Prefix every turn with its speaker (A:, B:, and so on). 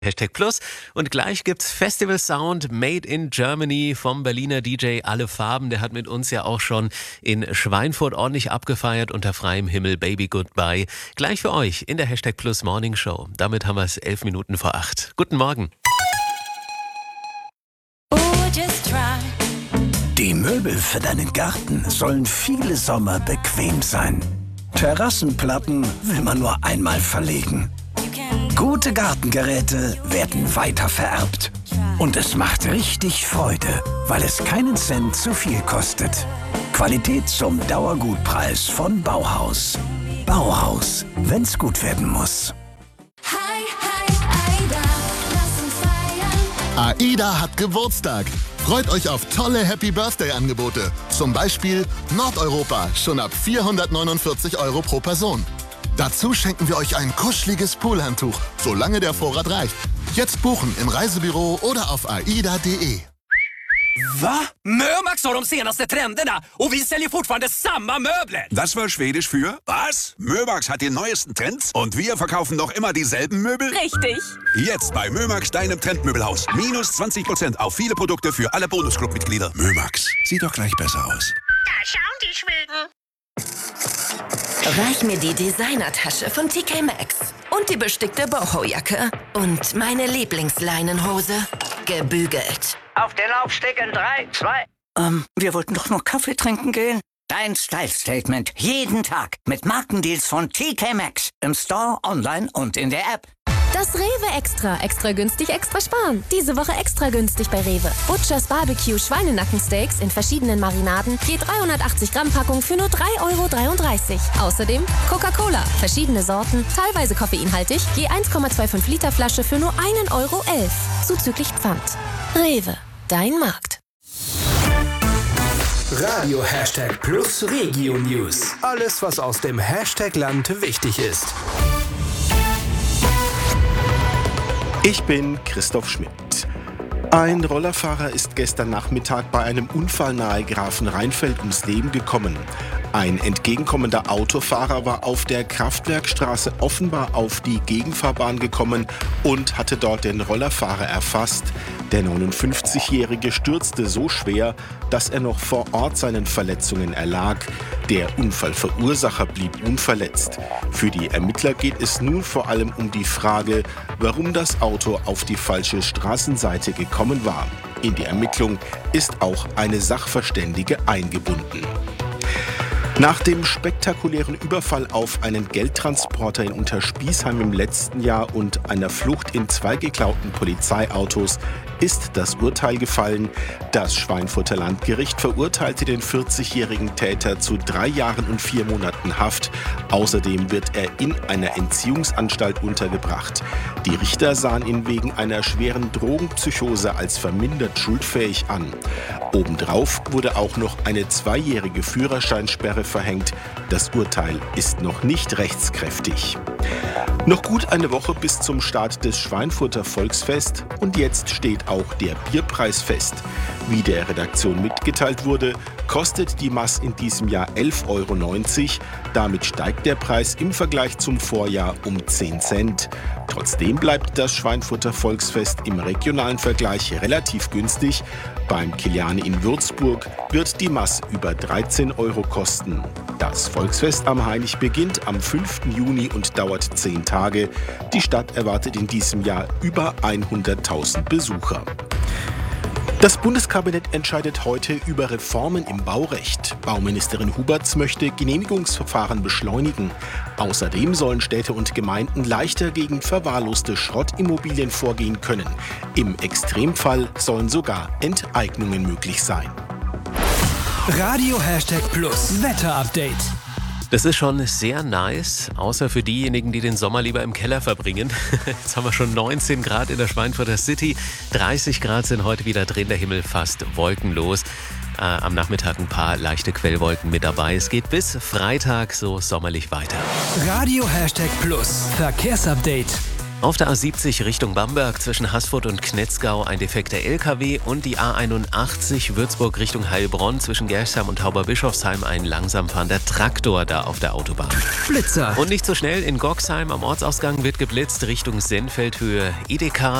A: Hashtag Plus. Und gleich gibt's Festival Sound Made in Germany vom Berliner DJ Alle Farben. Der hat mit uns ja auch schon in Schweinfurt ordentlich abgefeiert unter freiem Himmel. Baby Goodbye. Gleich für euch in der Hashtag Plus Morning Show. Damit haben wir es 11 Minuten vor 8. Guten Morgen.
B: Die Möbel für deinen Garten sollen viele Sommer bequem sein. Terrassenplatten will man nur einmal verlegen. Gute Gartengeräte werden weitervererbt. Und es macht richtig Freude, weil es keinen Cent zu viel kostet. Qualität zum Dauergutpreis von Bauhaus. Bauhaus, wenn's gut werden muss.
C: AIDA hat Geburtstag. Freut euch auf tolle Happy-Birthday-Angebote. Zum Beispiel Nordeuropa, schon ab 449 € pro Person. Dazu schenken wir euch ein kuscheliges Poolhandtuch, solange der Vorrat reicht. Jetzt buchen im Reisebüro oder auf aida.de.
D: Va? Mömax har de senaste trenderna och vi säljer fortfarande samma möbler.
E: Das war Schwedisch für was? Mömax hat die neuesten Trends und wir verkaufen noch immer dieselben Möbel?
F: Richtig.
E: Jetzt bei Mömax, deinem Trendmöbelhaus. Minus 20% auf viele Produkte für alle Bonusclub-Mitglieder. Mömax, sieht doch gleich besser aus.
F: Da schauen die Schweden.
G: Reich mir die Designertasche von TK Maxx und die bestickte Boho-Jacke und meine Lieblingsleinenhose, gebügelt.
H: Auf den Laufsteg in 3, 2.
I: Wir wollten doch nur Kaffee trinken gehen.
H: Dein Style-Statement. Jeden Tag mit Markendeals von TK Maxx. Im Store, online und in der App.
J: Das Rewe Extra. Extra günstig, extra sparen. Diese Woche extra günstig bei Rewe. Butchers Barbecue Schweinenackensteaks in verschiedenen Marinaden. Je 380 Gramm Packung für nur 3,33 €. Außerdem Coca-Cola. Verschiedene Sorten, teilweise koffeinhaltig. Je 1,25 Liter Flasche für nur 1,11 €. Zuzüglich Pfand. Rewe. Dein Markt.
K: Radio Hashtag Plus Regio News. Alles, was aus dem Hashtag-Land wichtig ist.
L: Ich bin Christoph Schmidt. Ein Rollerfahrer ist gestern Nachmittag bei einem Unfall nahe Grafenrheinfeld ums Leben gekommen. Ein entgegenkommender Autofahrer war auf der Kraftwerkstraße offenbar auf die Gegenfahrbahn gekommen und hatte dort den Rollerfahrer erfasst. Der 59-Jährige stürzte so schwer, dass er noch vor Ort seinen Verletzungen erlag. Der Unfallverursacher blieb unverletzt. Für die Ermittler geht es nun vor allem um die Frage, warum das Auto auf die falsche Straßenseite gekommen war. In die Ermittlung ist auch eine Sachverständige eingebunden. Nach dem spektakulären Überfall auf einen Geldtransporter in Unterspiesheim im letzten Jahr und einer Flucht in 2 geklauten Polizeiautos ist das Urteil gefallen. Das Schweinfurter Landgericht verurteilte den 40-jährigen Täter zu 3 Jahren und 4 Monaten Haft. Außerdem wird er in einer Entziehungsanstalt untergebracht. Die Richter sahen ihn wegen einer schweren Drogenpsychose als vermindert schuldfähig an. Obendrauf wurde auch noch eine 2-jährige Führerscheinsperre verhängt. Das Urteil ist noch nicht rechtskräftig. Noch gut eine Woche bis zum Start des Schweinfurter Volksfest und jetzt steht auch der Bierpreis fest. Wie der Redaktion mitgeteilt wurde, kostet die Maß in diesem Jahr 11,90 €. Damit steigt der Preis im Vergleich zum Vorjahr um 10 Cent. Trotzdem bleibt das Schweinfurter Volksfest im regionalen Vergleich relativ günstig. Beim Kiliane in Würzburg wird die Maß über 13 € kosten. Das Volksfest am Hainich beginnt am 5. Juni und dauert 10 Tage. Die Stadt erwartet in diesem Jahr über 100.000 Besucher. Das Bundeskabinett entscheidet heute über Reformen im Baurecht. Bauministerin Huberts möchte Genehmigungsverfahren beschleunigen. Außerdem sollen Städte und Gemeinden leichter gegen verwahrloste Schrottimmobilien vorgehen können. Im Extremfall sollen sogar Enteignungen möglich sein.
K: Radio Hashtag Plus Wetter-Update.
A: Das ist schon sehr nice, außer für diejenigen, die den Sommer lieber im Keller verbringen. Jetzt haben wir schon 19 Grad in der Schweinfurter City, 30 Grad sind heute wieder drin, der Himmel fast wolkenlos. Am Nachmittag ein paar leichte Quellwolken mit dabei. Es geht bis Freitag so sommerlich weiter.
K: Radio Hashtag Plus Verkehrsupdate.
A: Auf der A70 Richtung Bamberg zwischen Haßfurt und Knetzgau ein defekter LKW und die A81 Würzburg Richtung Heilbronn zwischen Gerstheim und Tauberbischofsheim ein langsam fahrender Traktor da auf der Autobahn.
K: Blitzer.
A: Und nicht so schnell in Goxheim am Ortsausgang wird geblitzt Richtung Sennfeldhöhe. EDK